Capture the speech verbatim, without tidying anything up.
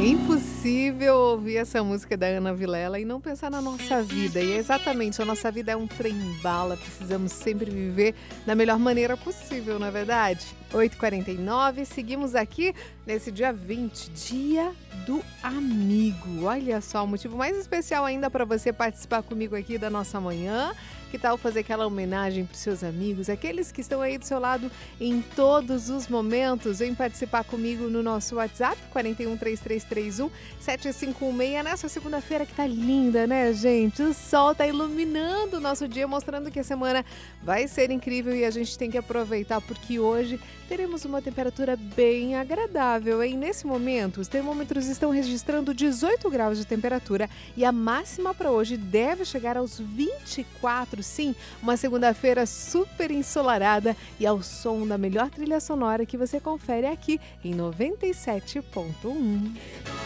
É impossível ouvir essa música da Ana Vilela e não pensar na nossa vida. E é exatamente, a nossa vida é um trem-bala, precisamos sempre viver da melhor maneira possível, não é verdade? oito e quarenta e nove, seguimos aqui nesse dia vinte, Dia do Amigo. Olha só, o motivo mais especial ainda para você participar comigo aqui da nossa manhã. Que tal fazer aquela homenagem para os seus amigos, aqueles que estão aí do seu lado em todos os momentos? Vem participar comigo no nosso WhatsApp, quatro um três três três um sete cinco um seis, nessa segunda-feira que tá linda, né, gente? O sol tá iluminando o nosso dia, mostrando que a semana vai ser incrível e a gente tem que aproveitar, porque hoje teremos uma temperatura bem agradável, hein? Nesse momento, os termômetros estão registrando dezoito graus de temperatura e a máxima para hoje deve chegar aos vinte e quatro. Sim, uma segunda-feira super ensolarada e ao som da melhor trilha sonora que você confere aqui em noventa e sete ponto um.